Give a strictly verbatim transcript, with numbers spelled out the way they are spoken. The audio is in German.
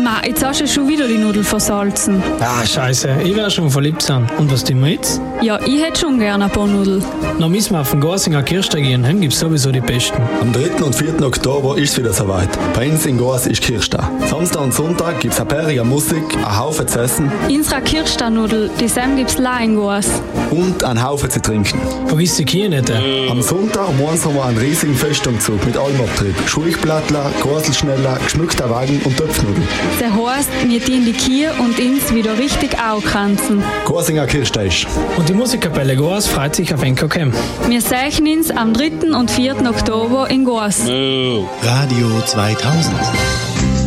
Ma, jetzt hast du schon wieder die Nudeln versalzen. Ah, scheiße, ich werde schon verliebt sein. Und was tun wir jetzt? Ja, ich hätte schon gerne ein paar Nudeln. Dann müssen wir auf den Gorsinger Kirchtag gehen, heim gibt's sowieso die besten. Am dritten und vierten Oktober ist es wieder soweit. Bei uns in Gors ist Kirchtag. Samstag und Sonntag gibt's eine bärige Musik, einen Haufen zu essen. Unsere Kirchtag-Nudel, die Sam gibt's la in Goas. Und einen Haufen zu trinken. Vergiss die Kühe nicht. Am Sonntag um eins haben wir einen riesigen Festumzug mit allem Abtrieb. Schulchplattler, Gorselschneller, geschmückter Wagen und Töpfnudeln. Das heisst, wir dienen die Kühe und uns wieder richtig aufkränzen. Gorsinger Kirchtag. Und die Musikkapelle Gors freut sich auf N K K. Wir sehen uns am dritten und vierten Oktober in Goas. Radio zweitausend.